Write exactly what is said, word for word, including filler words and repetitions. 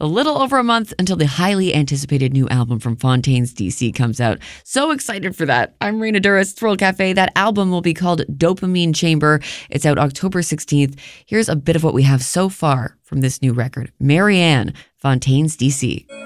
A little over a month until the highly anticipated new album from Fontaines D C comes out. So excited for that. I'm Reina Duras, Thrill Cafe. That album will be called Dopamine Chamber. It's out October sixteenth. Here's a bit of what we have so far from this new record. Marianne, Fontaines D C.